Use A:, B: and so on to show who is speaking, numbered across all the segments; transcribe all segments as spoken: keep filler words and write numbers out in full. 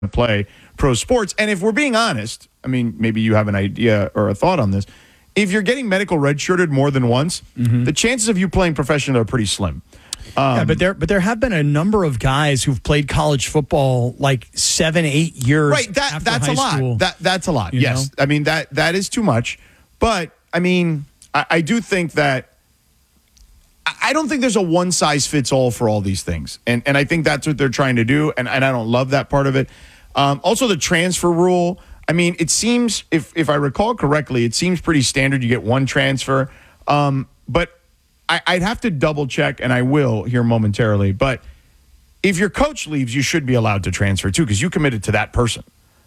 A: to play pro sports. And if we're being honest, I mean, maybe you have an idea or a thought on this. If you're getting medical redshirted more than once, mm-hmm. the chances of you playing professional are pretty slim. Um,
B: yeah, but there, but there have been a number of guys who've played college football like seven, eight years.
A: Right, that
B: after
A: that's
B: high
A: a lot.
B: School,
A: that that's a lot. Yes,
B: know?
A: I mean that that is too much. But I mean, I, I do think that I don't think there's a one size fits all for all these things, and and I think that's what they're trying to do, and and I don't love that part of it. Um, also, the transfer rule. I mean, it seems if if I recall correctly, it seems pretty standard. You get one transfer, um, but. I'd have to double check, and I will here momentarily. But if your coach leaves, you should be allowed to transfer too, because you committed to that person.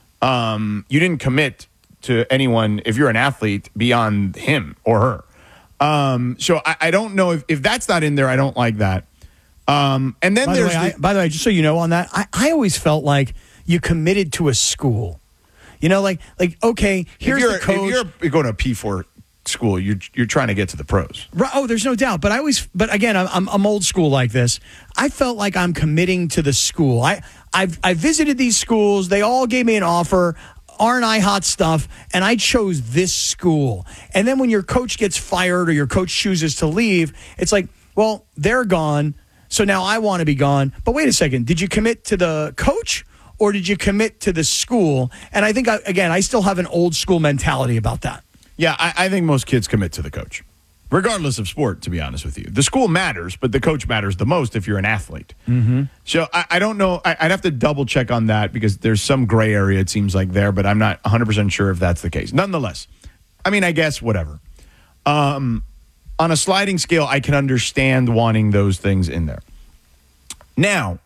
A: Um, you didn't commit to anyone, if you're an athlete, beyond him or her. Um, so I, I don't know if, if that's not in there. I don't like that. Um, and then
B: by
A: there's
B: the way,
A: the,
B: I, by the way, just so you know on that, I, I always felt like you committed to a school. You know, like like okay, here's
A: if you're,
B: the coach.
A: If you're going to a P four school, you're you're trying to get to the pros.
B: Right, oh, there's no doubt. But I always, but again, I'm I'm old school like this. I felt like I'm committing to the school. I I've I visited these schools. They all gave me an offer. Aren't I hot stuff? And I chose this school. And then when your coach gets fired or your coach chooses to leave, it's like, well, they're gone. So now I want to be gone. But wait a second. Did you commit to the coach or did you commit to the school? And I think, I, again, I still have an old school mentality about that.
A: Yeah, I, I think most kids commit to the coach, regardless of sport, to be honest with you. The school matters, but the coach matters the most if you're an athlete. Mm-hmm. So I, I don't know. I, I'd have to double check on that because there's some gray area, it seems like, there, but I'm not one hundred percent sure if that's the case. Nonetheless, I mean, I guess whatever. Um, on a sliding scale, I can understand wanting those things in there. Now,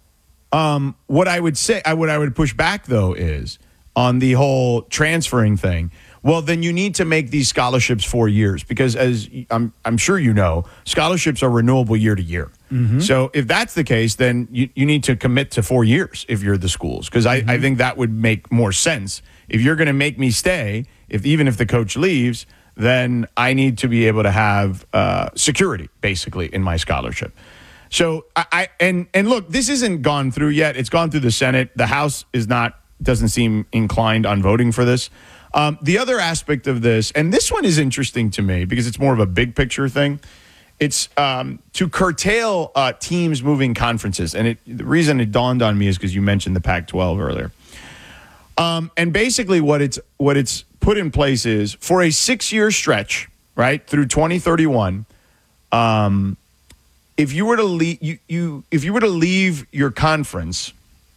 A: um, what I would say, I, what I would push back, though, is on the whole transferring thing. Well, then you need to make these scholarships four years because, as I'm, I'm sure you know, scholarships are renewable year to year. Mm-hmm. So if that's the case, then you, you need to commit to four years if you're the schools because mm-hmm. I, I think that would make more sense. If you're going to make me stay, if even if the coach leaves, then I need to be able to have uh, security, basically, in my scholarship. So I, I and and look, this isn't gone through yet. It's gone through the Senate. The House is not doesn't seem inclined on voting for this. Um, the other aspect of this, and this one is interesting to me because it's more of a big picture thing. It's um, to curtail uh, teams moving conferences. And it, the reason it dawned on me is because you mentioned the Pac twelve earlier. Um, and basically what it's what it's put in place is for a six-year stretch, right, through twenty thirty-one, um, if you were to leave, you, you, if you were to leave your conference,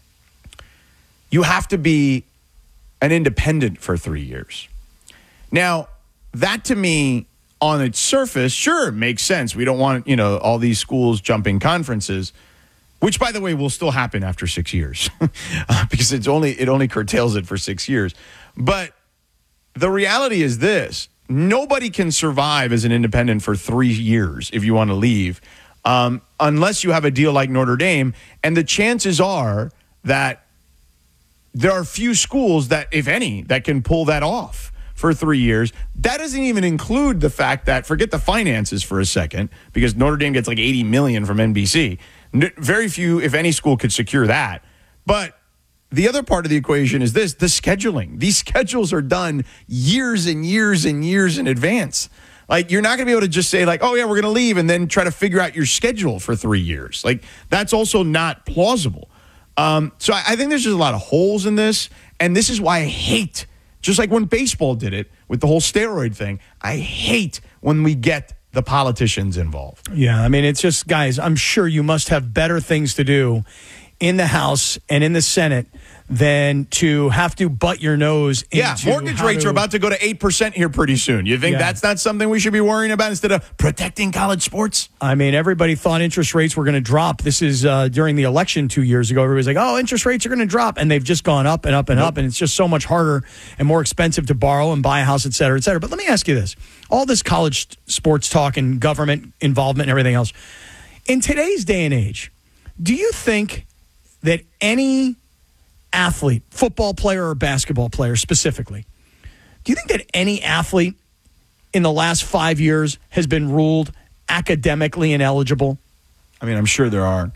A: you have to be an independent for three years. Now, that to me, on its surface, sure, makes sense. We don't want, you know, all these schools jumping conferences, which, by the way, will still happen after six years because it's only it only curtails it for six years. But the reality is this. Nobody can survive as an independent for three years if you want to leave, um, unless you have a deal like Notre Dame. And the chances are that there are few schools that, if any, that can pull that off for three years. That doesn't even include the fact that, forget the finances for a second, because Notre Dame gets like eighty million dollars from N B C. Very few, if any, school could secure that. But the other part of the equation is this, the scheduling. These schedules are done years and years and years in advance. Like, you're not going to be able to just say, like, oh, yeah, we're going to leave, and then try to figure out your schedule for three years. Like, that's also not plausible. Um, so I, I think there's just a lot of holes in this, and this is why I hate, just like when baseball did it with the whole steroid thing, I hate when we get the politicians involved.
B: Yeah, I mean, it's just, guys, I'm sure you must have better things to do in the House and in the Senate than to have to butt your nose into
A: Yeah, mortgage rates
B: to,
A: are about to go to eight percent here pretty soon. You think yeah. that's not something we should be worrying about instead of protecting college sports?
B: I mean, everybody thought interest rates were going to drop. This is uh, during the election two years ago. Everybody's like, oh, interest rates are going to drop. And they've just gone up and up and nope. up. And it's just so much harder and more expensive to borrow and buy a house, et cetera, et cetera. But let me ask you this. All this college sports talk and government involvement and everything else. In today's day and age, do you think that any athlete, football player or basketball player specifically, do you think that any athlete in the last five years has been ruled academically ineligible?
A: I mean, I'm sure there are.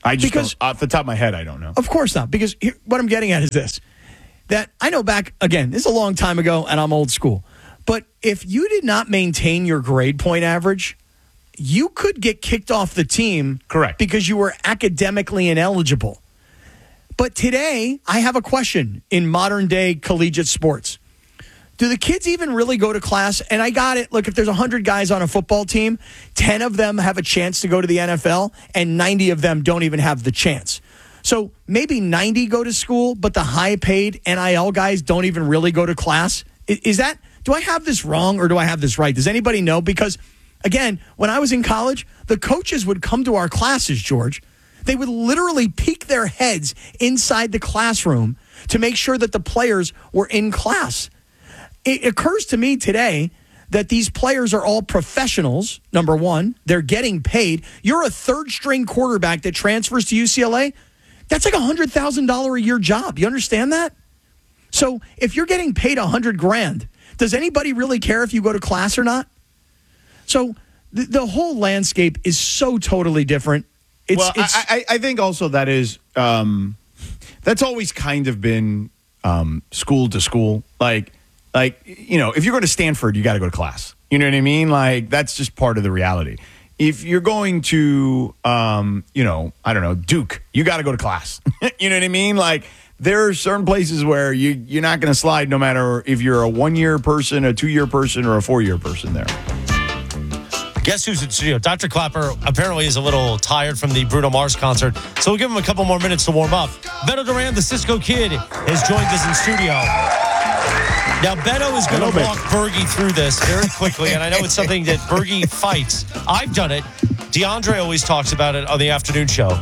A: I just
B: Because-
A: don't, off the top of my head, I don't know.
B: Of course not, because here, what I'm getting at is this: that I know back again. This is a long time ago, and I'm old school. But if you did not maintain your grade point average, you could get kicked off the team,
A: Correct.
B: because you were academically ineligible. But today, I have a question in modern day collegiate sports. Do the kids even really go to class? And I got it. Look, if there's one hundred guys on a football team, ten of them have a chance to go to the N F L, and ninety of them don't even have the chance. So maybe ninety go to school, but the high-paid N I L guys don't even really go to class. I- Is that, do I have this wrong or do I have this right? Does anybody know? Because, again, when I was in college, the coaches would come to our classes, George. They would literally peek their heads inside the classroom to make sure that the players were in class. It occurs to me today that these players are all professionals, number one. They're getting paid. You're a third-string quarterback that transfers to U C L A. That's like a one hundred thousand dollars a year job. You understand that? So if you're getting paid one hundred grand, does anybody really care if you go to class or not? So the, the whole landscape is so totally different. It's,
A: well,
B: it's
A: I, I, I think also that is um, that's always kind of been um, school to school. Like, like you know, if you're going to Stanford, you got to go to class. You know what I mean? Like that's just part of the reality. If you're going to, um, you know, I don't know, Duke, you got to go to class. You know what I mean? Like there are certain places where you you're not going to slide, no matter if you're a one year person, a two year person, or a four year person there.
C: Guess who's in studio? Doctor Clapper apparently is a little tired from the Bruno Mars concert, so we'll give him a couple more minutes to warm up. Beto Duran, the Cisco Kid, has joined us in studio. Now, Beto is going to walk Bergie through this very quickly, and I know it's something that Bergie fights. I've done it. DeAndre always talks about it on the afternoon show.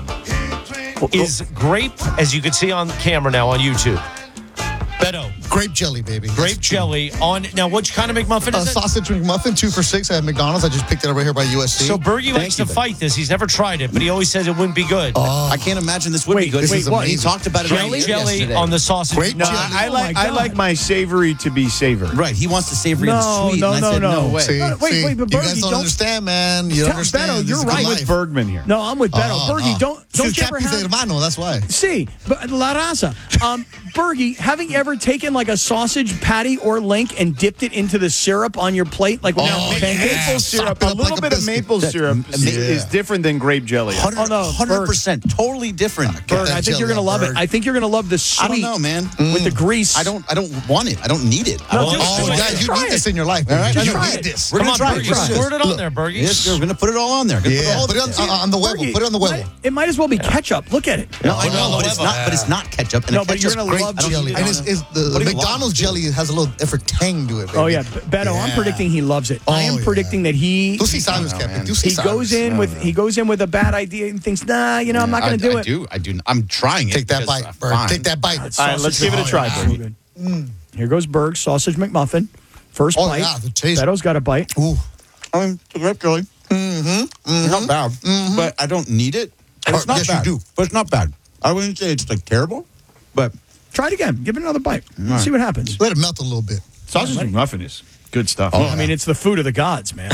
C: Is grape, as you can see on camera now on YouTube. Beto.
D: Grape jelly, baby.
C: Grape jelly on. Now, which kind of McMuffin
D: A
C: is it?
D: sausage McMuffin, two for six at McDonald's. I just picked it up right here by U S C.
C: So Bergie likes
E: you,
C: to
E: Ben.
C: fight this. He's never tried it, but he always says it wouldn't be good.
E: I can't imagine this would
B: Wait,
E: be good.
B: this
E: This
B: is
E: is
B: what?
E: He talked about it
C: Grape
E: right
C: jelly
E: yesterday.
C: on the sausage.
D: Grape
A: No,
D: jelly.
A: I, I
B: Oh,
A: like
B: my
A: I
B: God.
A: like my savory to be savory.
E: Right, he wants the savory
B: No,
E: and sweet.
B: no,
E: and I
B: no,
E: said,
B: no.
E: no way.
D: See,
B: No, wait,
D: see,
B: wait, but
D: you
B: Bergie,
D: guys don't,
B: don't-
D: understand, man. You
B: Tell-
D: don't understand.
B: Beto,
D: This
B: you're
D: is
B: right.
D: good
A: I'm with
D: life.
A: Bergman here.
B: No, I'm with Beto.
D: Oh,
B: Bergie,
D: no.
B: don't don't
D: Sus
B: you ever
D: capis de
B: have...
D: hermano, that's why.
B: See, but La Raza. Um, Bergie, haven't you ever taken like a sausage patty or link and dipped it into the syrup on your plate? Like when
D: Oh,
B: you're on
D: yeah.
B: pancakes?
A: Maple
D: Sop
A: syrup,
D: it
A: a
D: up
A: little
D: like a
A: bit of
D: biscuit.
A: maple syrup is,
D: Yeah.
A: is different than grape jelly.
B: Oh, no,
E: one hundred percent. Totally different.
B: Berg,
D: that
B: I think you're
D: jelly
B: going to love it.
D: Berg.
B: I think you're going to love the sweet
E: I don't know, man.
B: with the grease.
E: I don't I don't want it. I don't need it. I
B: No,
E: don't
B: just-
D: Oh,
B: Try
D: yeah,
B: it.
D: you
B: Try
D: need
B: it.
D: this in your life. All right?
B: Just
D: You
B: try
D: need
B: it.
D: this.
E: We're
C: Come
E: gonna
C: on,
E: try it.
C: Bergie,
E: Just-
C: squirt it on
D: Look.
C: there, Bergie.
E: Yes, we're gonna put it all on there. Gonna put
D: Yeah,
E: all
D: put it on,
E: the-
D: uh, on the huevo.
B: Bergie,
D: Put it on the
B: might-
D: huevo.
B: It might as well be ketchup. Look at it.
E: No, I
C: Put it on
E: know,
C: the
E: but it's
C: huevo.
E: not. But it's not ketchup. And
B: No,
E: a
B: but you're
E: ketchup's
B: gonna
E: great.
B: love
E: I don't
D: Jelly.
E: need
D: And
E: it.
D: it's, it's the,
E: What
D: the
E: do you
D: McDonald's
E: want?
D: jelly has a little different tang to it, baby.
B: Oh, yeah. B- Beto, I'm
D: Yeah.
B: predicting he loves it. I
D: Oh,
B: am
D: yeah.
B: predicting that he...
D: Tú sí sabes,
E: know,
D: Captain.
E: man.
D: Tú sí
B: He goes
D: sabes.
B: in with he goes in with a bad idea and thinks, nah, you know, I'm not going
E: I,
B: to do
E: I
B: it.
E: do. I do. I'm trying it.
D: Take that
E: because
D: bite,
E: I'm
D: Berg.
E: fine.
D: Take that bite.
A: All right, let's give it a try,
D: Oh,
A: Bergie.
B: So good. Here goes Berg, sausage McMuffin. First
D: Oh,
B: bite.
D: yeah, the taste.
B: Beto's got a bite.
D: Ooh.
E: I mean, the grape jelly. Mm-hmm. Not bad, but I don't need it. And it's
D: Oh,
E: not
D: yes, you
E: bad.
D: do.
E: But it's not bad. I wouldn't say it's like terrible, but
B: Try it again. Give it another bite. See what happens.
D: Let it melt a little bit.
A: Sausage McMuffin is good stuff.
B: I mean, it's the food of the gods, man.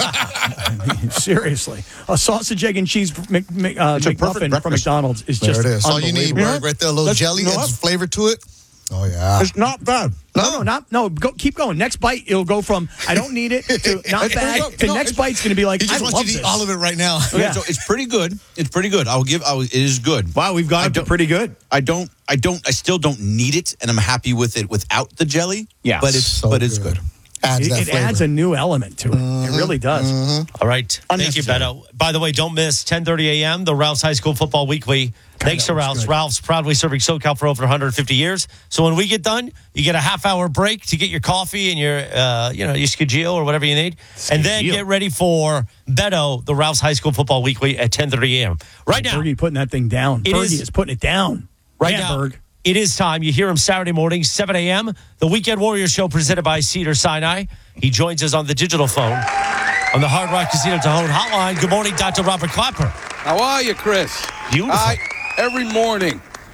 B: I mean, seriously. A sausage, egg, and cheese Mc, Mc, uh,
E: It's a perfect
B: McMuffin from
E: breakfast.
B: McDonald's is
D: There
B: just
D: it is. All you need,
B: unbelievable.
D: Berg, right there. A little
E: Let's-
D: jelly,
E: you know
D: add
E: what?
D: some flavor to it. Oh, yeah.
E: it's not bad.
B: No, no, not no. Go, keep going. Next bite, it'll go from I don't need it to not bad.
E: no,
B: to
E: no,
B: next
E: it's-
B: bite's going to be like
D: He
B: I
D: just
B: love
D: wants you to
B: this.
D: eat all of it right now.
E: Okay,
B: Yeah.
E: so it's pretty good. It's pretty good. I'll give. I'll, it is good.
A: Wow, we've gone
E: I
A: up to
E: don't-
A: pretty good.
E: I don't. I don't. I still don't need it, and I'm happy with it without the jelly.
A: Yeah.
E: but it's
D: So
E: but it's good.
D: Adds
B: It,
D: that
B: it
D: flavor.
B: adds a new element to it. It really does.
C: All right. Thank you,
E: Unnecessary.
C: Beto. By the way, don't miss ten thirty a.m., the Ralph's High School Football Weekly. Thanks to
B: that was
C: Ralph's.
B: good.
C: Ralph's proudly serving SoCal for over one hundred fifty years. So when we get done, you get a half-hour break to get your coffee and your, uh, you know, your Skagio or whatever you need. And then
A: Skagio.
C: get ready for Beto, the Ralph's High School Football Weekly at ten thirty a.m. Right now.
B: Bergie putting that thing down.
C: It
B: Bergie
C: is-
B: is, putting it down.
C: Right
B: yeah,
C: now,
B: Berg.
C: it is time. You hear him Saturday morning, seven a.m. The Weekend Warrior Show presented by Cedar Sinai. He joins us on the digital phone on the Hard Rock Casino Tahoe hotline. Good morning, Doctor Robert Clapper.
F: How are you, Chris?
C: Beautiful.
F: I, every morning,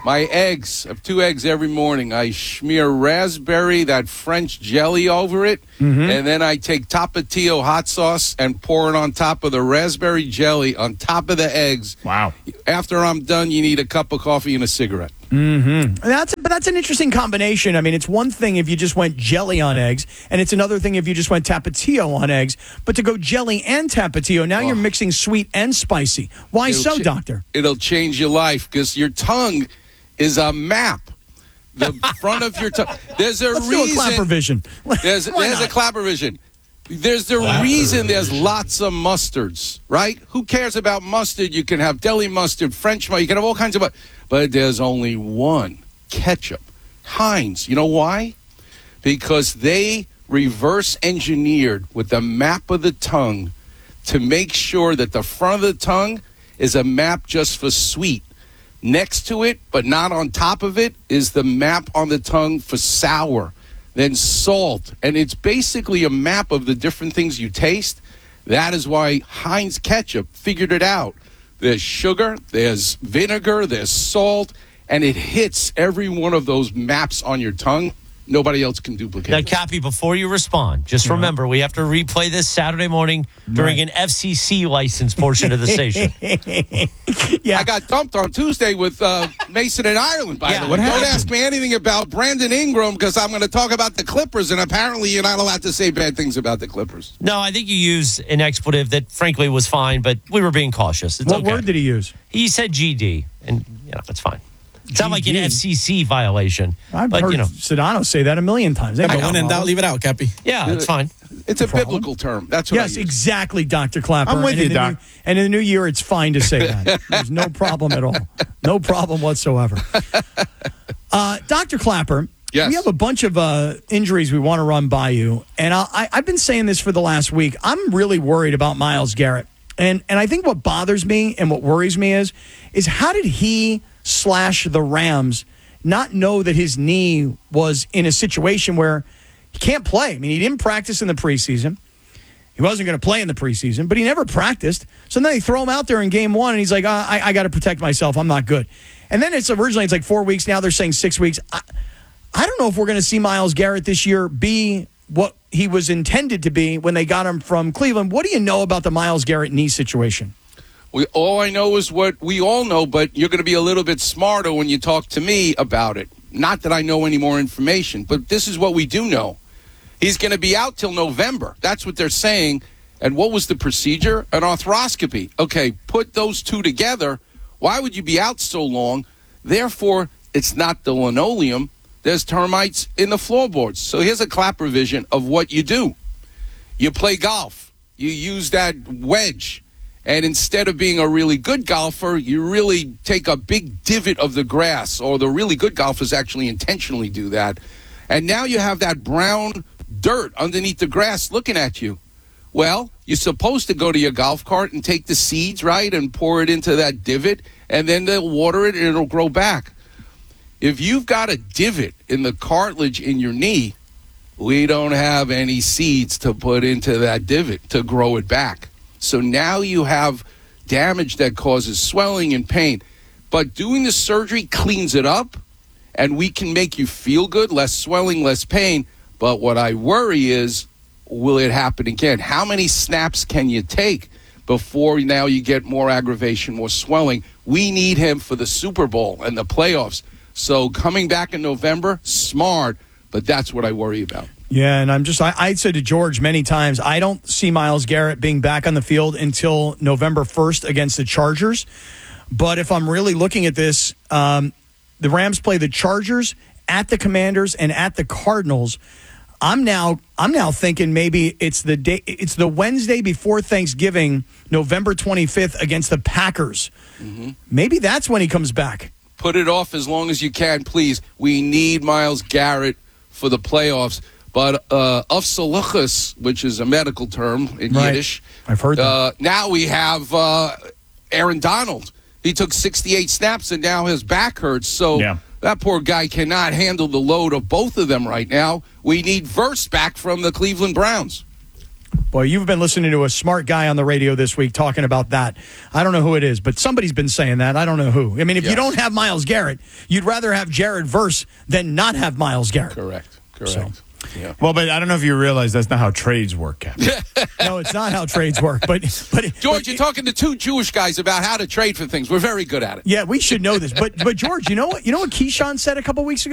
F: My eggs, I have two eggs every morning. I smear raspberry, that French jelly over it,
B: Mm-hmm.
F: and then I take Tapatio hot sauce and pour it on top of the raspberry jelly on top of the eggs.
A: Wow.
F: After I'm done, you need a cup of coffee and a cigarette.
B: That's but that's an interesting combination. I mean, it's one thing if you just went jelly on eggs, and it's another thing if you just went Tapatio on eggs. But to go jelly and Tapatio, now you're mixing sweet and spicy. Why
F: It'll
B: so,
F: cha-
B: doctor?
F: It'll change your life because your tongue is a map. The front of your tongue. There's a
B: Let's do a
F: reason.
B: clapper vision.
F: There's,
B: Why
F: there's a
B: not?
F: clapper vision. There's the reason there's lots of mustards, right? Who cares about mustard? You can have deli mustard, French mustard, you can have all kinds of mustard. But there's only one, ketchup. Heinz. You know why? Because they reverse engineered with the map of the tongue to make sure that the front of the tongue is a map just for sweet. Next to it, but not on top of it, is the map on the tongue for sour. Then salt. And it's basically a map of the different things you taste. That is why Heinz ketchup figured it out. There's sugar, there's vinegar, there's salt, and it hits every one of those maps on your tongue. Nobody else can duplicate
C: Now,
F: it.
C: Cappy, before you respond, just remember we have to replay this Saturday morning during an F C C license portion of the station.
B: Yeah.
F: I got dumped on Tuesday with uh, Mason in Ireland, by
C: Yeah,
F: the way.
C: what
F: Don't
C: happened?
F: ask me anything about Brandon Ingram because I'm going to talk about the Clippers, and apparently you're not allowed to say bad things about the Clippers.
C: No, I think you used an expletive that, frankly, was fine, but we were being cautious. It's
B: What
C: okay.
B: word did he use?
C: He said G D, and you know it's fine. It's not like an
B: G D.
C: F C C violation,
B: I've
C: but
B: heard
C: you know,
B: Sedano say that a million times. They
E: But
B: got
E: when in
B: no
E: doubt,
B: problem.
E: leave it out, Cappy.
C: yeah, it's fine.
F: It's a
B: problem.
F: biblical term. That's what I
B: Yes,
F: use.
B: exactly, Doctor Clapper.
A: I'm with
B: and
A: you,
B: in the
A: Doc.
B: New, and in the new year, it's fine to say that. There's no problem at all. No problem whatsoever. Uh, Doctor Clapper,
F: Yes.
B: we have a bunch of uh, injuries we want to run by you. And I, I, I've been saying this for the last week. I'm really worried about Myles Garrett. And, and I think what bothers me and what worries me is, is how did he slash the Rams not know that his knee was in a situation where he can't play? I mean, he didn't practice in the preseason. He wasn't going to play in the preseason, but he never practiced. So then they throw him out there in game one, and he's like, uh, I, I got to protect myself. I'm not good. And then it's originally it's like four weeks. Now they're saying six weeks. I, I don't know if we're going to see Myles Garrett this year be what he was intended to be when they got him from Cleveland. What do you know about the Myles Garrett knee situation?
F: We, all I know is what we all know, but you're going to be a little bit smarter when you talk to me about it. Not that I know any more information, but this is what we do know. He's going to be out till November. That's what they're saying. And what was the procedure? An arthroscopy. Okay, put those two together. Why would you be out so long? Therefore, it's not the linoleum. There's termites in the floorboards. So here's a clapper vision of what you do. You play golf. You use that wedge. And instead of being a really good golfer, you really take a big divot of the grass, or the really good golfers actually intentionally do that. And now you have that brown dirt underneath the grass looking at you. Well, you're supposed to go to your golf cart and take the seeds, right, and pour it into that divot, and then they'll water it and it'll grow back. If you've got a divot in the cartilage in your knee, we don't have any seeds to put into that divot to grow it back. So now you have damage that causes swelling and pain. But doing the surgery cleans it up, and we can make you feel good, less swelling, less pain. But what I worry is, will it happen again? How many snaps can you take before now you get more aggravation, more swelling? We need him for the Super Bowl and the playoffs. So coming back in November, smart, but that's what I worry about.
B: Yeah, and I'm just, I, I said to George many times, I don't see Myles Garrett being back on the field until November first against the Chargers. But if I'm really looking at this, um, the Rams play the Chargers, at the Commanders, and at the Cardinals. I'm now I'm now thinking maybe it's the day it's the Wednesday before Thanksgiving, November twenty-fifth against the Packers. Mm-hmm. Maybe that's when he comes back.
F: Put it off as long as you can, please. We need Myles Garrett for the playoffs. But uh, afsaluchas, which is a medical term in
B: Right.
F: Yiddish,
B: I've heard that.
F: Uh, now we have uh, Aaron Donald. He took sixty-eight snaps and now his back hurts. So
A: Yeah.
F: that poor guy cannot handle the load of both of them right now. We need Verse back from the Cleveland Browns.
B: Boy, you've been listening to a smart guy on the radio this week talking about that. I don't know who it is, but somebody's been saying that. I don't know who. I mean, if
F: Yes.
B: you don't have Myles Garrett, you'd rather have Jared Verse than not have Myles Garrett.
F: Correct. Correct.
B: So.
F: Yeah.
A: Well, but I don't know if you realize that's not how trades work, Captain.
B: No, it's not how trades work. But, but
F: George,
B: but,
F: you're talking to two Jewish guys about how to trade for things. We're very good at it.
B: yeah, we should know this. But, but George, you know what? You know what Keyshawn said a couple weeks ago?